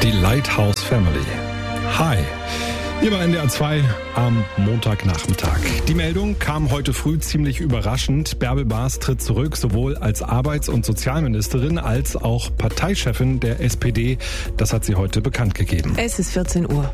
Die Lighthouse Family. Hi. Hier bei NDR 2 am Montagnachmittag. Die Meldung kam heute früh ziemlich überraschend. Bärbel Baas tritt zurück, sowohl als Arbeits- und Sozialministerin als auch Parteichefin der SPD. Das hat sie heute bekannt gegeben. Es ist 14 Uhr.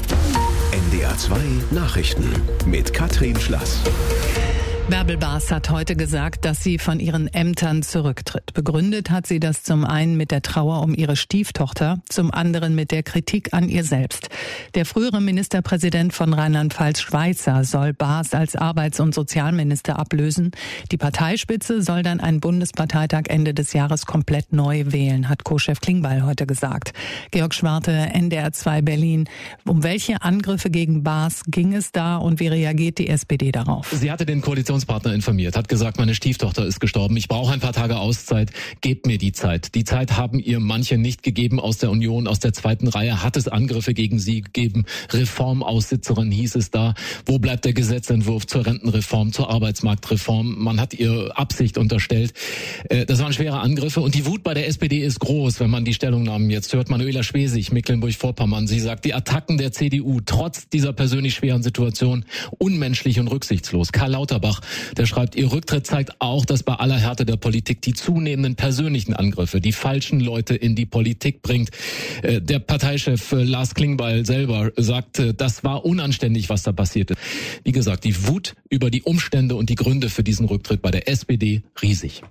NDR 2 Nachrichten mit Katrin Schlass. Bärbel Baas hat heute gesagt, dass sie von ihren Ämtern zurücktritt. Begründet hat sie das zum einen mit der Trauer um ihre Stieftochter, zum anderen mit der Kritik an ihr selbst. Der frühere Ministerpräsident von Rheinland-Pfalz, Schweizer, soll Baas als Arbeits- und Sozialminister ablösen. Die Parteispitze soll dann einen Bundesparteitag Ende des Jahres komplett neu wählen, hat Co-Chef Klingbeil heute gesagt. Georg Schwarte, NDR 2 Berlin. Um welche Angriffe gegen Baas ging es da und wie reagiert die SPD darauf? Sie hatte den Koalitionspartner informiert, hat gesagt, meine Stieftochter ist gestorben, ich brauche ein paar Tage Auszeit, gebt mir die Zeit. Die Zeit haben ihr manche nicht gegeben aus der Union, aus der zweiten Reihe, hat es Angriffe gegen sie gegeben, Reformaussitzerin hieß es da, wo bleibt der Gesetzentwurf zur Rentenreform, zur Arbeitsmarktreform, man hat ihr Absicht unterstellt. Das waren schwere Angriffe und die Wut bei der SPD ist groß, wenn man die Stellungnahmen jetzt hört. Manuela Schwesig, Mecklenburg-Vorpommern, sie sagt, die Attacken der CDU trotz dieser persönlich schweren Situation unmenschlich und rücksichtslos. Karl Lauterbach, der schreibt, ihr Rücktritt zeigt auch, dass bei aller Härte der Politik die zunehmenden persönlichen Angriffe die falschen Leute in die Politik bringt. Der Parteichef Lars Klingbeil selber sagt, das war unanständig, was da passiert ist. Wie gesagt, die Wut über die Umstände und die Gründe für diesen Rücktritt bei der SPD riesig.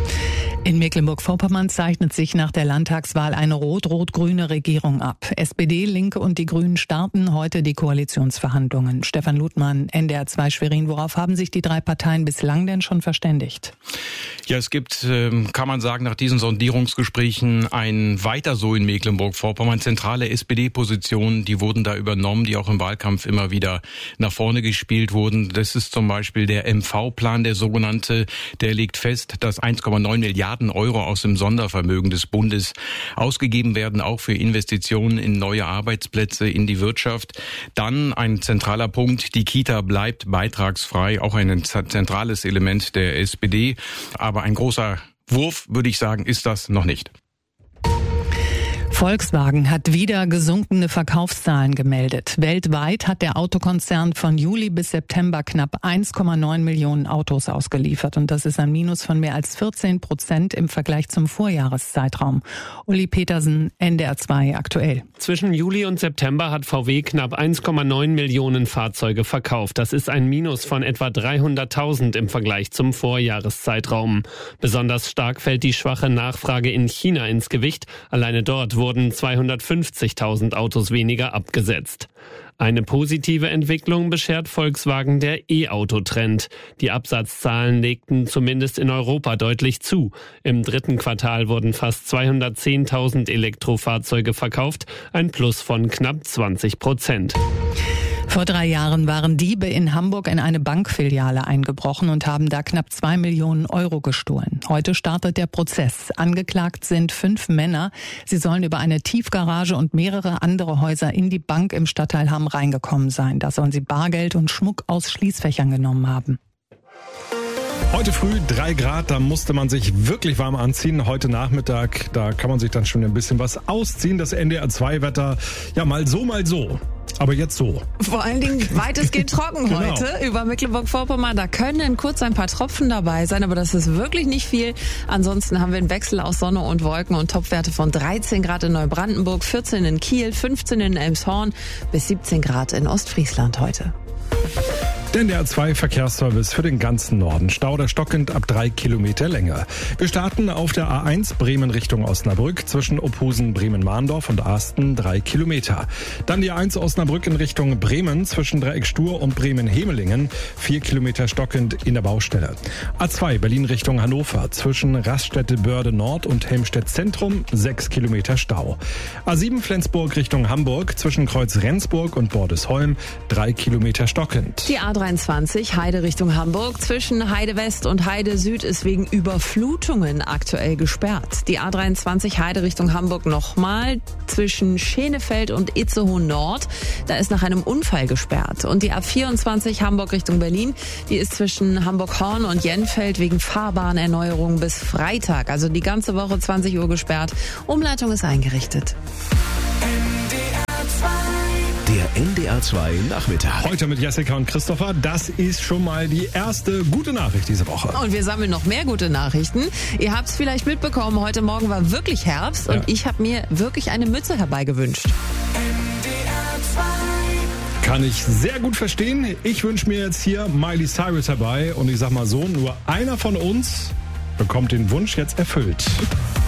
In Mecklenburg-Vorpommern zeichnet sich nach der Landtagswahl eine rot-rot-grüne Regierung ab. SPD, Linke und die Grünen starten heute die Koalitionsverhandlungen. Stefan Ludmann, NDR 2 Schwerin. Worauf haben sich die drei Parteien bislang denn schon verständigt? Ja, es gibt, kann man sagen, nach diesen Sondierungsgesprächen ein Weiter so in Mecklenburg-Vorpommern. Zentrale SPD-Positionen, die wurden da übernommen, die auch im Wahlkampf immer wieder nach vorne gespielt wurden. Das ist zum Beispiel der MV-Plan, der sogenannte, der legt fest, dass 1,9 Milliarden Euro aus dem Sondervermögen des Bundes ausgegeben werden, auch für Investitionen in neue Arbeitsplätze, in die Wirtschaft. Dann ein zentraler Punkt, die Kita bleibt beitragsfrei, auch ein zentrales Element der SPD. Aber ein großer Wurf, würde ich sagen, ist das noch nicht. Volkswagen hat wieder gesunkene Verkaufszahlen gemeldet. Weltweit hat der Autokonzern von Juli bis September knapp 1,9 Millionen Autos ausgeliefert. Und das ist ein Minus von mehr als 14% im Vergleich zum Vorjahreszeitraum. Uli Petersen, NDR 2 aktuell. Zwischen Juli und September hat VW knapp 1,9 Millionen Fahrzeuge verkauft. Das ist ein Minus von etwa 300.000 im Vergleich zum Vorjahreszeitraum. Besonders stark fällt die schwache Nachfrage in China ins Gewicht. Alleine dort wurden 250.000 Autos weniger abgesetzt. Eine positive Entwicklung beschert Volkswagen der E-Auto-Trend. Die Absatzzahlen legten zumindest in Europa deutlich zu. Im dritten Quartal wurden fast 210.000 Elektrofahrzeuge verkauft, ein Plus von knapp 20%. Vor 3 Jahren waren Diebe in Hamburg in eine Bankfiliale eingebrochen und haben da knapp 2 Millionen Euro gestohlen. Heute startet der Prozess. Angeklagt sind 5 Männer. Sie sollen über eine Tiefgarage und mehrere andere Häuser in die Bank im Stadtteil Hamm reingekommen sein. Da sollen sie Bargeld und Schmuck aus Schließfächern genommen haben. Heute früh 3 Grad, da musste man sich wirklich warm anziehen. Heute Nachmittag, da kann man sich dann schon ein bisschen was ausziehen. Das NDR 2 Wetter, ja mal so, aber jetzt so. Vor allen Dingen weitestgehend trocken Genau. heute über Mecklenburg-Vorpommern. Da können kurz ein paar Tropfen dabei sein, aber das ist wirklich nicht viel. Ansonsten haben wir einen Wechsel aus Sonne und Wolken und Topwerte von 13 Grad in Neubrandenburg, 14 in Kiel, 15 in Elmshorn bis 17 Grad in Ostfriesland heute. Der NDR 2 Verkehrsservice für den ganzen Norden. Stau der stockend ab 3 Kilometer Länge. Wir starten auf der A1 Bremen Richtung Osnabrück zwischen Ophusen, Bremen-Mahndorf und Asten 3 Kilometer. Dann die A1 Osnabrück in Richtung Bremen zwischen Dreieck Stur und Bremen-Hemelingen 4 Kilometer stockend in der Baustelle. A2 Berlin Richtung Hannover zwischen Raststätte-Börde Nord und Helmstedt Zentrum 6 Kilometer Stau. A7 Flensburg Richtung Hamburg zwischen Kreuz Rendsburg und Bordesholm 3 Kilometer stockend. Die A23 Heide Richtung Hamburg zwischen Heide West und Heide Süd ist wegen Überflutungen aktuell gesperrt. Die A23 Heide Richtung Hamburg nochmal zwischen Schenefeld und Itzehoe Nord. Da ist nach einem Unfall gesperrt. Und die A24 Hamburg Richtung Berlin, die ist zwischen Hamburg-Horn und Jenfeld wegen Fahrbahnerneuerung bis Freitag. Also die ganze Woche 20 Uhr gesperrt. Umleitung ist eingerichtet. NDR 2 Nachmittag. Heute mit Jessica und Christopher. Das ist schon mal die erste gute Nachricht diese Woche. Und wir sammeln noch mehr gute Nachrichten. Ihr habt es vielleicht mitbekommen, heute Morgen war wirklich Herbst und ich habe mir wirklich eine Mütze herbeigewünscht. Kann ich sehr gut verstehen. Ich wünsche mir jetzt hier Miley Cyrus herbei und ich sag mal so, nur einer von uns bekommt den Wunsch jetzt erfüllt.